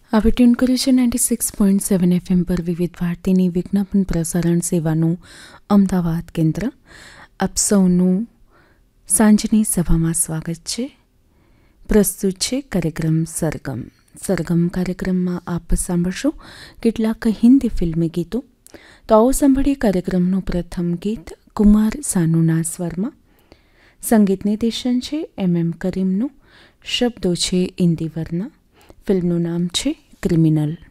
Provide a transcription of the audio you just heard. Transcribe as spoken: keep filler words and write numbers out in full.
હવે ટ્યુન કર્યું છે ninety six point seven FM પર વિવિધ ભારતીની વિજ્ઞાપન પ્રસારણ સેવાનું અમદાવાદ કેન્દ્ર. આપ સૌનું સાંજની સભામાં સ્વાગત છે. પ્રસ્તુત છે કાર્યક્રમ સરગમ. સરગમ કાર્યક્રમમાં આપ સાંભળશો કેટલાક હિન્દી ફિલ્મી ગીતો. તો આવો સાંભળીએ કાર્યક્રમનું પ્રથમ ગીત કુમાર સાનુના સ્વરમાં. સંગીત નિર્દેશન છે એમ એમ કરીમનું. શબ્દો છે ઇન્દિવરના. ફિલ્મનું નામ છે ક્રિમિનલ.